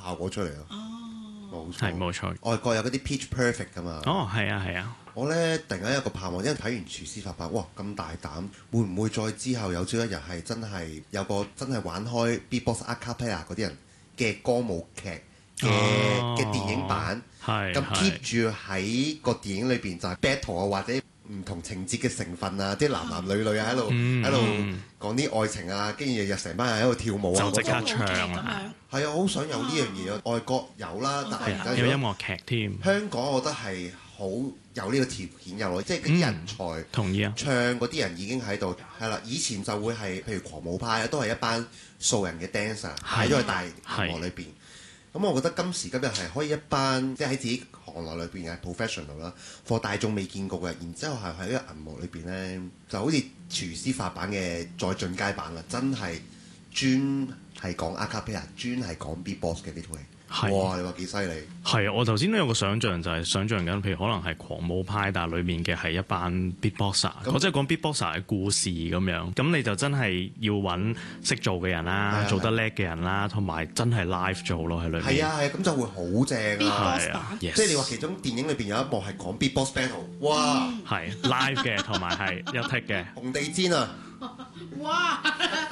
效果出嚟咯。冇錯， 冇錯。 外國有嗰啲 Pitch Perfect 噶嘛。 係啊。 我呢突然間有個盼望，因為睇完廚師發辦，哇咁大膽，會唔會再之後有朝一日係真係有個真係玩開 Beatbox A Cappella 嗰啲人嘅歌舞劇嘅電影版，咁 keep 住喺個電影裏邊就係 battle 啊，或者唔同情節嘅成分啊，即係男女啊喺度講啲愛情啊，跟住日日成班人喺度跳舞啊， 就即刻唱啊！ 係啊，好想有呢樣嘢，外國有啦，但係而家有音樂劇添。 香港我覺得係好有呢個條件有咯，即係嗰啲人才同意啊， 唱嗰啲人已經喺度係啦。以前就會係譬如狂舞派都係一班素人嘅 dancer 喺咗去大銀幕裏邊。咁我覺得今時今日係可以一班即係喺自己行內裏邊嘅 professional 啦，for 大眾未見過嘅，然之後係喺一個銀幕裏邊咧，就好似廚師發版嘅再進階版啦，真係專係講 a cappella，專係講 beatbox 嘅呢套戲。哇！你話幾犀利？ 係啊，我頭先都有個想像，就係想像緊，譬如可能係狂舞派，但係裡面嘅係一班 beatboxer，我即係講 beatboxer 嘅故事咁樣。咁你就真係要揾識做嘅人啦，做得叻嘅人啦，同埋真係 live 做咯喺裏面。 係啊，咁就會好正啊！ 係啊， 即係你話其中電影裏邊有一幕係講 beatbox battle，哇！ 係 live 嘅，同埋係一 take 嘅紅地氈啊！ 哇！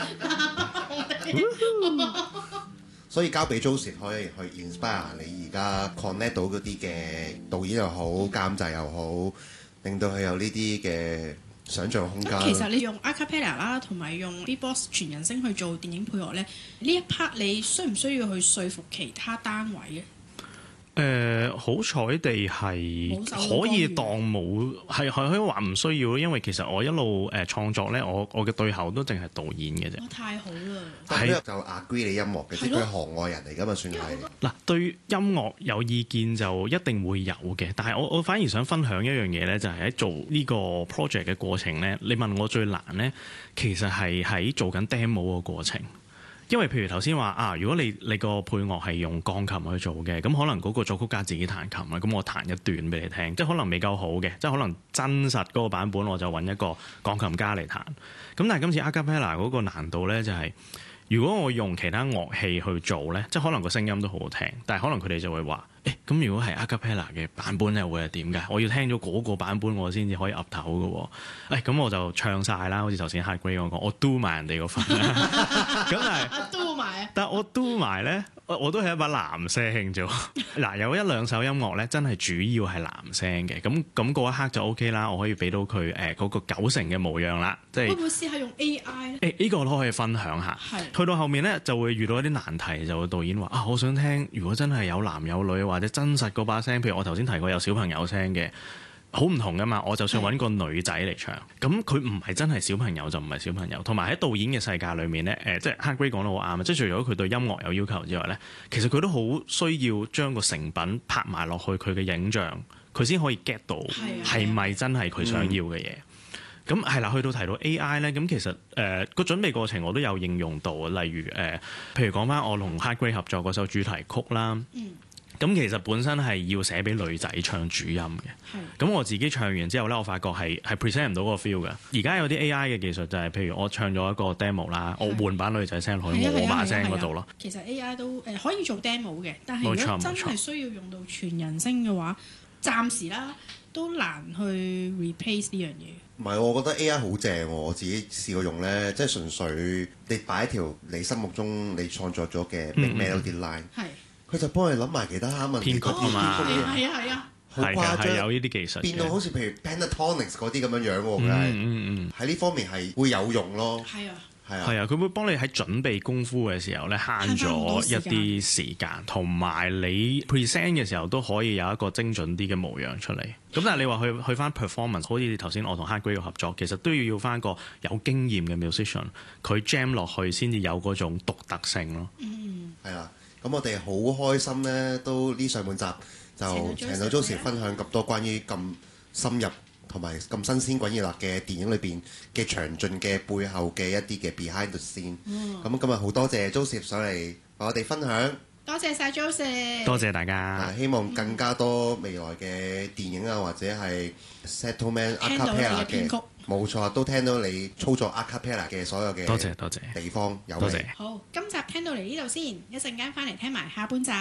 所以交俾 Joseph 可以去 inspire 你而家 connect 到嗰啲嘅導演又好、監製又好，令到佢有呢啲嘅想像空間。 其實你用 a cappella 啦，同埋用 beatbox 全人聲去做電影配樂咧，呢一 part 你需唔需要去說服其他單位嘅？ 好彩地係可以當冇，係可以話唔需要，因為其實我一路創作咧，我嘅對口都淨係導演嘅啫。 太好啦！ 係就 agree 你音樂嘅，即係佢行外人嚟㗎嘛，算係。 嗱，對音樂有意見就一定會有嘅，但係我反而想分享一樣嘢咧，就係喺做呢個 project 嘅過程咧，你問我最難咧，其實係喺做緊 demo 個過程。因為譬如頭先話啊，如果你個配樂係用鋼琴去做嘅，咁可能嗰個作曲家自己彈琴啦，咁我彈一段俾你聽，即係可能未夠好嘅，即係可能真實嗰個版本我就揾一個鋼琴家嚟彈。咁但係今次 a cappella 嗰個難度呢，就係，如果我用其他樂器去做呢，即係可能個聲音都好好聽，但係可能佢哋就會話，咁如果係 a cappella 嘅版本咧會係點㗎？我要聽咗嗰個版本我先至可以岌頭嘅喎。咁我就唱晒啦，好似頭先 High Grade 講，我 do 埋人哋個份。咁但係我 do 埋咧，我都係一把男聲啫。嗱，有一兩首音樂咧，真係主要係男聲嘅。咁嗰一刻就 OK 啦，我可以俾到佢嗰個90%嘅模樣啦。即係會唔會試下用 AI 咧？ 呢個我都可以分享下。去到後面咧，就會遇到一啲難題，就會導演話我想聽，如果真係有男有女或者真實嗰把聲，譬如我頭先提過有小朋友聲嘅。好唔同噶嘛，我就算揾個女仔嚟唱，咁佢唔係真係小朋友就唔係小朋友，同埋喺導演嘅世界裏面呢，即係 High Grade 講得好啱啊！即係除咗佢對音樂有要求之外呢，其實佢都好需要將個成品拍埋落去佢嘅影像，佢先可以 get 到係咪真係佢想要嘅嘢。咁係啦，去到提到 AI 呢，咁其實個準備過程我都有應用到，例如譬如講翻我同 High Grade 合作嗰首主題曲啦。咁其實本身係要寫俾女仔唱主音嘅，咁我自己唱完之後咧，我發覺係 present 唔到嗰個 feel 嘅。而家有啲 AI 嘅技術就係，譬如我唱咗一個 demo 啦，我換版女仔聲落去我把聲嗰度咯。 其實 AI 都可以做 demo 嘅，但係如果真係需要用到全人聲嘅話，暫時啦都難去 replace 呢樣嘢。 唔係，我覺得 AI 好正喎！我自己試過用咧，即係純粹你擺一條你心目中你創作咗嘅 big melody line。佢就幫你諗埋其他問題， 編曲啊嘛， 係啊， 好誇張， 有呢啲技術， 變到好似譬如 Pentatonix 嗰啲咁樣樣喎，佢係喺呢方面係會有用咯。係啊，佢會幫你喺準備功夫嘅時候咧慳咗一啲時間，同埋你 present 嘅時候都可以有一個精準啲嘅模樣出嚟。咁但係你話去翻 performance，好似頭先我同 High Grade 嘅合作，其實都要翻個有經驗嘅 musician， 佢 jam 落去先至有嗰種獨特性咯。 係啦。咁我哋好開心呢，都呢上半集就請到 Joseph 分享咁多關於咁深入同埋咁新鮮滾熱辣嘅電影裏邊嘅詳盡嘅背後嘅一啲嘅 behind the scene。咁今日好多謝 Joseph 上嚟同我哋分享。 多謝晒 Joseph， 多謝大家。 希望更加多未來嘅電影啊，或者係 Settlement A Cappella 嘅。冇錯，都聽到你操作 A Cappella 嘅所有嘅多謝地方有你。 好，今集聽到嚟呢度先，一陣間翻嚟聽埋下半集。